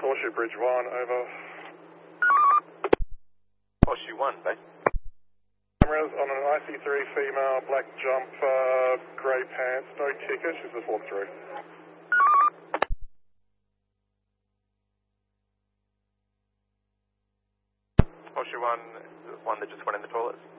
Horseshoe Bridge 1, over. Horseshoe 1, base. Cameras on an IC3 female, black jump, grey pants, no ticket, she's just walked through. Horseshoe 1, the one that just went in the toilets.